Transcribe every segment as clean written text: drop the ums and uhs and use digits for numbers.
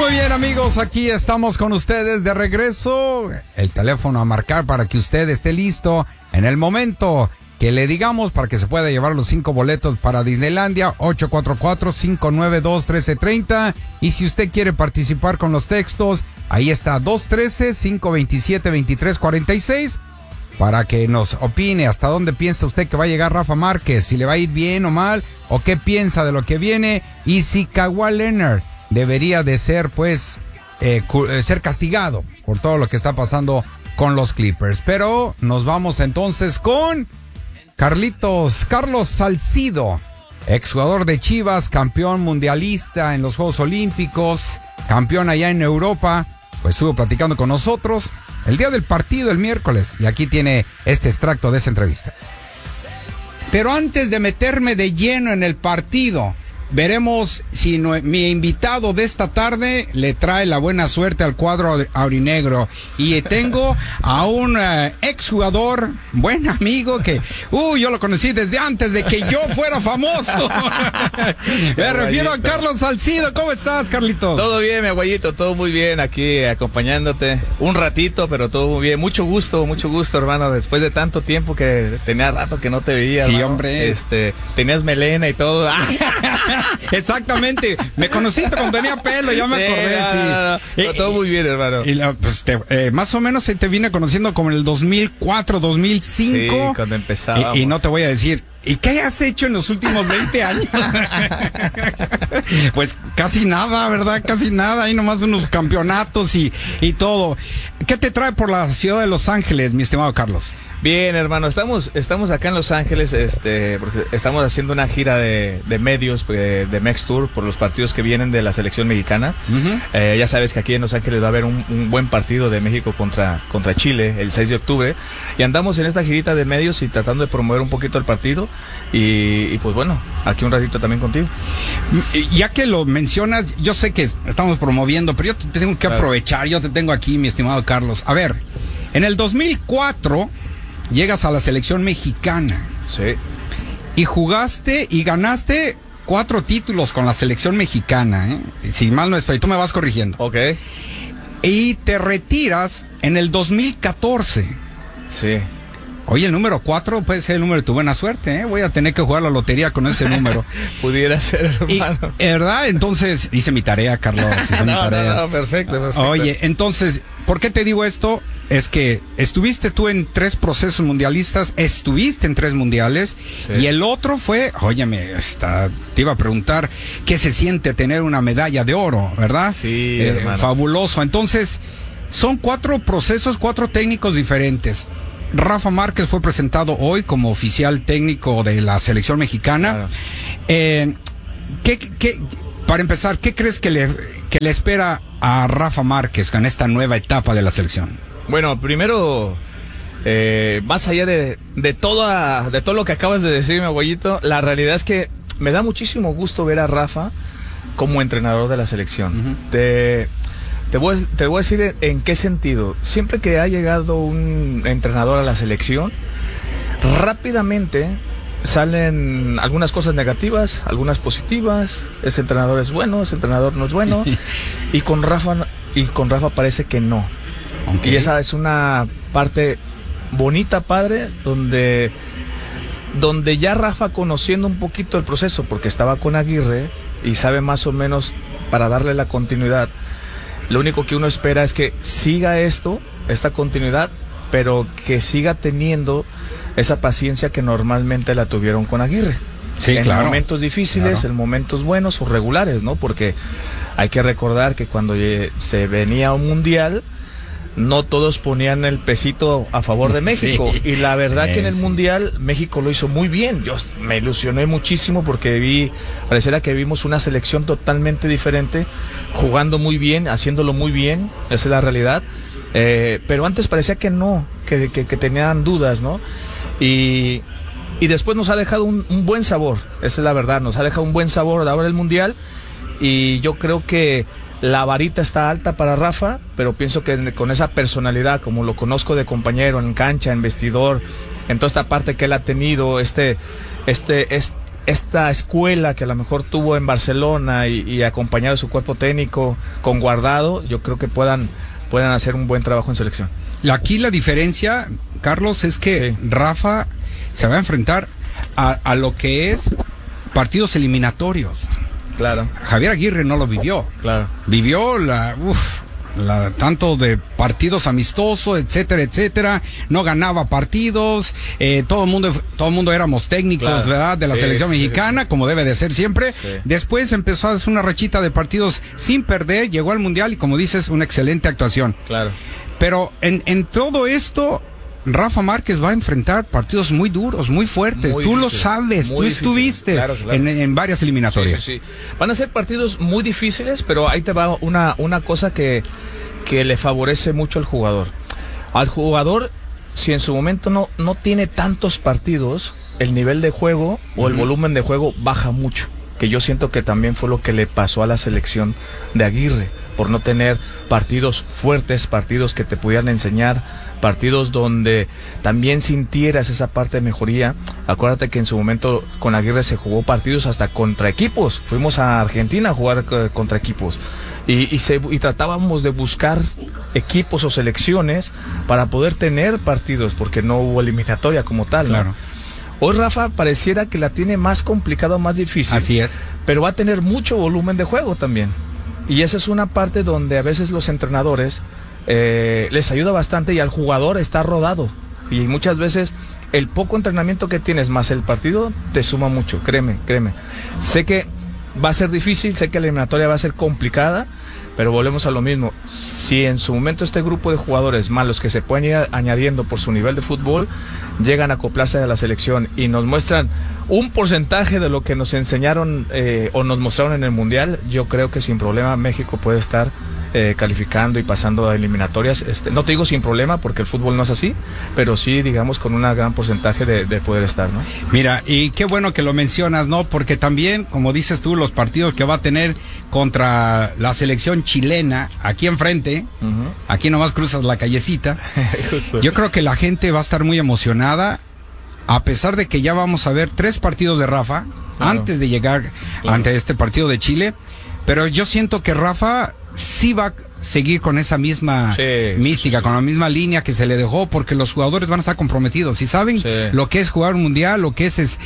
Muy bien, amigos, aquí estamos con ustedes de regreso. El teléfono a marcar para que usted esté listo en el momento que le digamos para que se pueda llevar los 5 boletos para Disneylandia, 844-592-1330. Y si usted quiere participar con los textos, ahí está 213-527-2346 para que nos opine hasta dónde piensa usted que va a llegar Rafa Márquez, si le va a ir bien o mal, o qué piensa de lo que viene, y si Kawhi Leonard debería de ser, pues, ser castigado por todo lo que está pasando con los Clippers. Pero nos vamos entonces con Carlos Salcido, exjugador de Chivas, campeón mundialista en los Juegos Olímpicos, campeón allá en Europa, pues estuvo platicando con nosotros el día del partido, el miércoles, y aquí tiene este extracto de esa entrevista. Pero antes de meterme de lleno en el partido, veremos si mi invitado de esta tarde le trae la buena suerte al cuadro aurinegro. Y tengo a un exjugador, buen amigo, que yo lo conocí desde antes de que yo fuera famoso. Me refiero a Carlos Salcido. ¿Cómo estás, Carlitos? Todo bien, mi abuelito, todo muy bien, aquí acompañándote un ratito, pero todo muy bien. Mucho gusto, hermano, después de tanto tiempo que tenía rato que no te veía. Sí, hermano. Hombre. Tenías melena y todo. Exactamente, me conociste cuando tenía pelo, ya me acordé. Sí. Todo muy bien, hermano. Y pues más o menos te vine conociendo como en el 2004, 2005. Sí, cuando empezábamos. Y no te voy a decir, ¿y qué has hecho en los últimos 20 años? Pues casi nada, ¿verdad? Casi nada, hay nomás unos campeonatos y todo. ¿Qué te trae por la ciudad de Los Ángeles, mi estimado Carlos? Bien, hermano, estamos acá en Los Ángeles, porque estamos haciendo una gira de medios, de Mex Tour, por los partidos que vienen de la selección mexicana. Uh-huh. Ya sabes que aquí en Los Ángeles va a haber un buen partido de México contra Chile el 6 de octubre. Y andamos en esta girita de medios y tratando de promover un poquito el partido. Y pues bueno, aquí un ratito también contigo. Ya que lo mencionas, yo sé que estamos promoviendo, pero yo te tengo que aprovechar, yo te tengo aquí, mi estimado Carlos. A ver, en el 2004... llegas a la selección mexicana. Sí. Y jugaste y ganaste 4 títulos con la selección mexicana, ¿eh? Si mal no estoy, tú me vas corrigiendo. Ok. Y te retiras en el 2014. Sí. Oye, el número 4 puede ser el número de tu buena suerte, ¿eh? Voy a tener que jugar la lotería con ese número. Pudiera ser, hermano. ¿Verdad? Entonces, hice mi tarea, Carlos. No, perfecto. Oye, entonces, ¿por qué te digo esto? Es que estuviste tú en 3 procesos mundialistas, estuviste en 3 mundiales, sí. Y el otro fue, óyeme, te iba a preguntar, ¿qué se siente tener una medalla de oro, verdad? Sí, hermano. Fabuloso. Entonces, son 4 procesos, 4 técnicos diferentes. Rafa Márquez fue presentado hoy como oficial técnico de la selección mexicana. Claro. Para empezar, ¿qué crees que le espera a Rafa Márquez en esta nueva etapa de la selección? Bueno, primero, más allá de todo lo que acabas de decir, mi abuelito, la realidad es que me da muchísimo gusto ver a Rafa como entrenador de la selección. Uh-huh. Te voy a decir en qué sentido. Siempre que ha llegado un entrenador a la selección, rápidamente salen algunas cosas negativas, algunas positivas. Ese entrenador es bueno, ese entrenador no es bueno. y con Rafa parece que no. Okay. Y esa es una parte bonita, padre, donde ya Rafa, conociendo un poquito el proceso, porque estaba con Aguirre y sabe más o menos para darle la continuidad. Lo único que uno espera es que siga esta continuidad, pero que siga teniendo esa paciencia que normalmente la tuvieron con Aguirre. Sí, en claro. Momentos difíciles, claro. En momentos buenos o regulares, ¿no? Porque hay que recordar que cuando se venía un mundial, no todos ponían el pesito a favor de México. Sí. Y la verdad que en el mundial México lo hizo muy bien. Yo me ilusioné muchísimo porque pareciera que vimos una selección totalmente diferente, jugando muy bien, haciéndolo muy bien, esa es la realidad. Pero antes parecía que no, que tenían dudas, ¿no? Y después nos ha dejado un buen sabor, esa es la verdad, nos ha dejado un buen sabor a la hora del mundial. Y yo creo que la varita está alta para Rafa, pero pienso que con esa personalidad, como lo conozco de compañero en cancha, en vestidor, en toda esta parte que él ha tenido, esta escuela que a lo mejor tuvo en Barcelona y acompañado de su cuerpo técnico con Guardado, yo creo que puedan hacer un buen trabajo en selección. Aquí la diferencia, Carlos, es que Rafa se va a enfrentar a lo que es partidos eliminatorios. Claro. Javier Aguirre no lo vivió. Claro. Vivió tanto de partidos amistosos, etcétera, etcétera. No ganaba partidos. Todo el mundo éramos técnicos, claro, ¿verdad? De la selección mexicana, como debe de ser siempre. Sí. Después empezó a hacer una rachita de partidos sin perder. Llegó al Mundial y, como dices, una excelente actuación. Claro. Pero en todo esto, Rafa Márquez va a enfrentar partidos muy duros, muy fuertes. Tú lo sabes, tú estuviste en varias eliminatorias. Sí. Van a ser partidos muy difíciles, pero ahí te va una cosa que le favorece mucho al jugador. Al jugador, si en su momento no tiene tantos partidos, el nivel de juego o el volumen de juego baja mucho. Que yo siento que también fue lo que le pasó a la selección de Aguirre, por no tener partidos fuertes, partidos que te pudieran enseñar, partidos donde también sintieras esa parte de mejoría. Acuérdate que en su momento con Aguirre se jugó partidos hasta contra equipos. Fuimos a Argentina a jugar contra equipos y tratábamos de buscar equipos o selecciones para poder tener partidos, porque no hubo eliminatoria como tal, ¿no? Claro. Hoy Rafa pareciera que la tiene más complicado, más difícil. Así es. Pero va a tener mucho volumen de juego también. Y esa es una parte donde a veces los entrenadores les ayuda bastante y al jugador está rodado. Y muchas veces el poco entrenamiento que tienes más el partido te suma mucho, créeme. Sé que va a ser difícil, sé que la eliminatoria va a ser complicada, pero volvemos a lo mismo. Si en su momento este grupo de jugadores malos que se pueden ir añadiendo por su nivel de fútbol llegan a acoplarse a la selección y nos muestran un porcentaje de lo que nos enseñaron o nos mostraron en el Mundial, yo creo que sin problema México puede estar calificando y pasando a eliminatorias. No te digo sin problema porque el fútbol no es así, pero sí, digamos, con un gran porcentaje de poder estar, ¿no? Mira, y qué bueno que lo mencionas, ¿no? Porque también, como dices tú, los partidos que va a tener contra la selección chilena, aquí enfrente, aquí nomás cruzas la callecita, yo creo que la gente va a estar muy emocionada, a pesar de que ya vamos a ver 3 partidos de Rafa, antes de llegar ante este partido de Chile, pero yo siento que Rafa sí va a seguir con esa misma mística, con la misma línea que se le dejó, porque los jugadores van a estar comprometidos y saben lo que es jugar un mundial, lo que es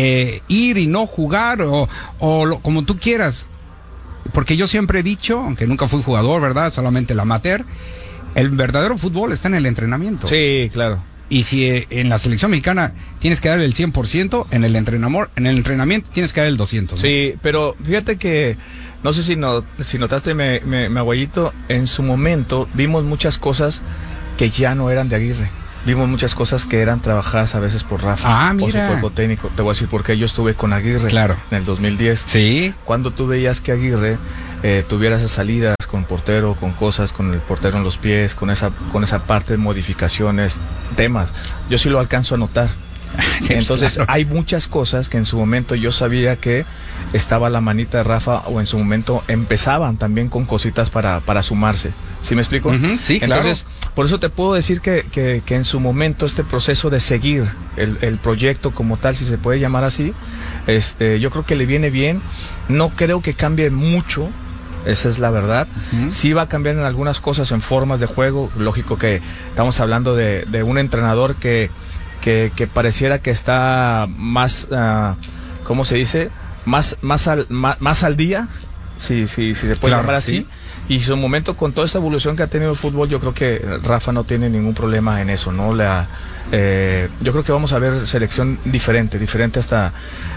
ir y no jugar como tú quieras, porque yo siempre he dicho, aunque nunca fui jugador, ¿verdad? Solamente el amateur, el verdadero fútbol está en el entrenamiento. Sí, claro. Y si en la selección mexicana tienes que dar el 100%, en el entrenamiento tienes que dar el 200%, ¿no? Sí, pero fíjate que no sé si notaste, mi abuelito, en su momento vimos muchas cosas que ya no eran de Aguirre. Vimos muchas cosas que eran trabajadas a veces por Rafa, por su cuerpo técnico. Te voy a decir por qué. Yo estuve con Aguirre en el 2010. Sí. Cuando tú veías que Aguirre tuviera esas salidas con portero, con cosas, con el portero en los pies, con esa parte de modificaciones, temas, yo sí lo alcanzo a notar. Sí, entonces claro, hay muchas cosas que en su momento yo sabía que estaba la manita de Rafa, o en su momento empezaban también con cositas para sumarse. ¿Sí me explico? Sí, claro. Entonces, por eso te puedo decir que en su momento este proceso de seguir el proyecto como tal, si se puede llamar así, yo creo que le viene bien. No creo que cambie mucho, esa es la verdad. Sí va a cambiar en algunas cosas, en formas de juego. Lógico que estamos hablando de un entrenador que pareciera que está más, ¿cómo se dice? Más al día, si se puede llamar así. Sí. Y su momento, con toda esta evolución que ha tenido el fútbol, yo creo que Rafa no tiene ningún problema en eso, ¿no? Yo creo que vamos a ver selección diferente hasta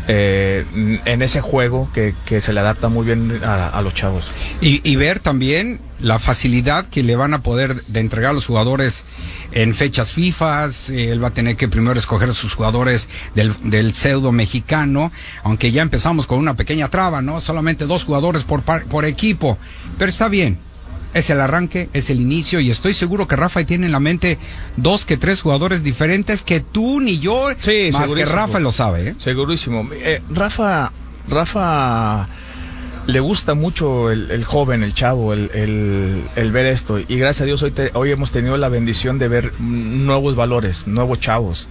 en ese juego que se le adapta muy bien a los chavos. Y ver también la facilidad que le van a poder de entregar a los jugadores en fechas FIFA. Él va a tener que primero escoger a sus jugadores del pseudo mexicano, aunque ya empezamos con una pequeña traba, ¿no? Solamente 2 jugadores por equipo, pero está bien. Es el arranque, es el inicio, y estoy seguro que Rafa tiene en la mente 2 que 3 jugadores diferentes que tú ni yo, más que Rafa lo sabe, ¿eh? Segurísimo. Rafa le gusta mucho el joven, el chavo, el ver esto. Y gracias a Dios hoy hemos tenido la bendición de ver nuevos valores, nuevos chavos.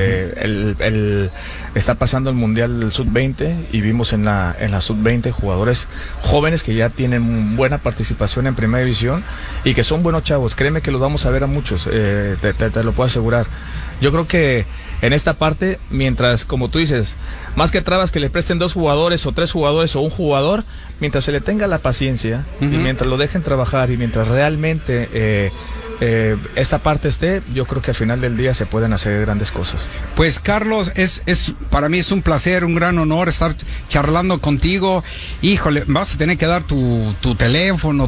Está pasando el Mundial del Sub-20 y vimos en la Sub-20 jugadores jóvenes que ya tienen buena participación en Primera División y que son buenos chavos. Créeme que los vamos a ver a muchos, te lo puedo asegurar. Yo creo que en esta parte, mientras, como tú dices, más que trabas que le presten 2 jugadores o 3 jugadores o un jugador, mientras se le tenga la paciencia y mientras lo dejen trabajar y mientras realmente esta parte esté, yo creo que al final del día se pueden hacer grandes cosas. Pues Carlos, para mí es un placer, un gran honor estar charlando contigo. Híjole, vas a tener que dar tu teléfono,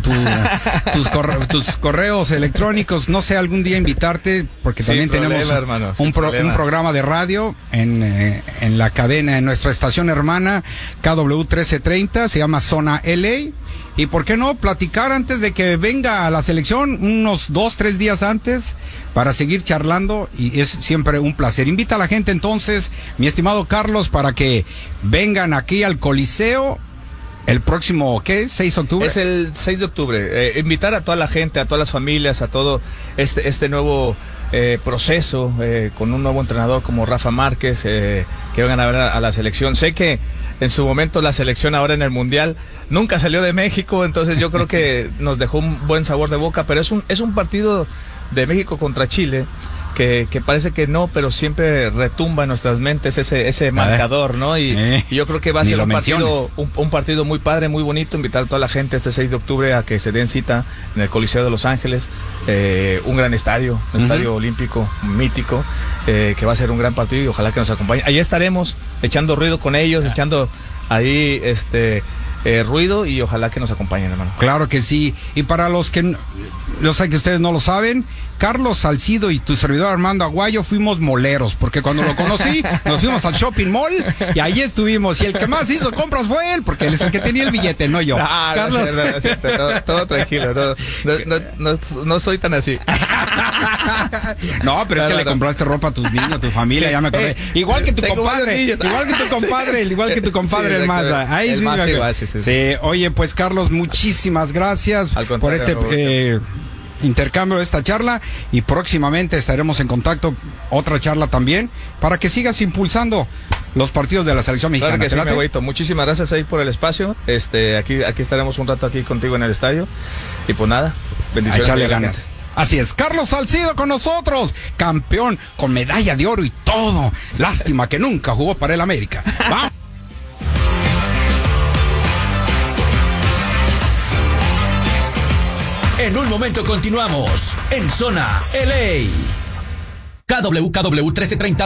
tus correos electrónicos, no sé, algún día invitarte, porque también tenemos un programa de radio en la cadena, en nuestra estación hermana KW 1330, se llama Zona LA. Y por qué no platicar antes de que venga a la selección, unos 2-3 días antes, para seguir charlando, y es siempre un placer. Invita a la gente entonces, mi estimado Carlos, para que vengan aquí al Coliseo el próximo, ¿qué? 6 de octubre. Es el 6 de octubre. Invitar a toda la gente, a todas las familias, a todo este nuevo proceso, con un nuevo entrenador como Rafa Márquez, que vengan a ver a la selección. Sé que en su momento la selección ahora en el Mundial nunca salió de México, entonces yo creo que nos dejó un buen sabor de boca, pero es un partido de México contra Chile que parece que no, pero siempre retumba en nuestras mentes ese marcador, ¿no? Y yo creo que va a ser un partido muy padre, muy bonito. Invitar a toda la gente este 6 de octubre a que se den cita en el Coliseo de Los Ángeles, un gran estadio, un estadio olímpico mítico, que va a ser un gran partido y ojalá que nos acompañe. Ahí estaremos echando ruido con ellos, echando ahí ruido, y ojalá que nos acompañen, hermano. Claro que sí. Y para los que yo sé que ustedes no lo saben, Carlos Salcido y tu servidor Armando Aguayo fuimos moleros, porque cuando lo conocí nos fuimos al shopping mall y ahí estuvimos, y el que más hizo compras fue él, porque él es el que tenía el billete, no yo. Carlos. Todo tranquilo, no soy tan así. No, pero es que le compraste ropa a tus niños, a tu familia, ya me acordé. Igual que tu compadre, el Maza. Ahí sí. Sí, oye, pues Carlos, muchísimas gracias por este intercambio de esta charla, y próximamente estaremos en contacto, otra charla también, para que sigas impulsando los partidos de la selección mexicana. Claro que sí, mi abuelito. Muchísimas gracias ahí por el espacio. Aquí estaremos un rato aquí contigo en el estadio, y pues nada, bendiciones. A echarle ganas. Así es, Carlos Salcido con nosotros, campeón con medalla de oro y todo. Lástima que nunca jugó para el América. ¡Vamos! En un momento continuamos en Zona LA. KW 1330